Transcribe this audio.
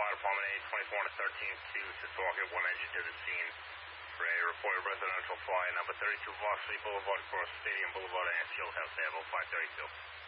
Fire Department 824 on the 13th to Siswaukee, one engine to the scene for a reported residential fire, number 32 Vauxhall Boulevard, across Stadium Boulevard, and Shield House, about 532.